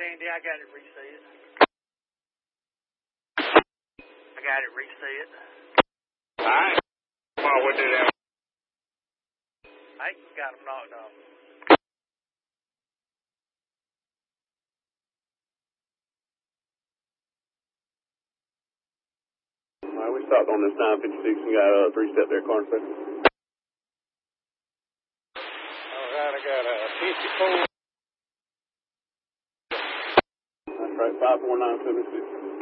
Andy. I got it reset. I got it reset. Alright. Come on, we'll do that. I got them knocked off. Alright, we stopped on this 956 and got a 3-step there, Carter. Alright, I got a 54. That's right, 54976.